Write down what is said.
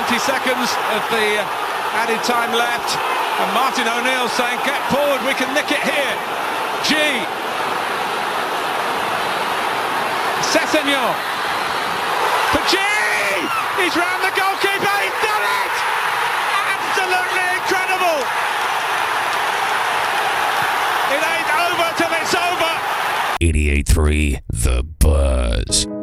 20 seconds of the added time left, and Martin O'Neill saying, get forward, we can nick it here. G. Sessegnon for G. He's round the goalkeeper, he's done it! Absolutely incredible! It ain't over till it's over! 88.3 The Buzz.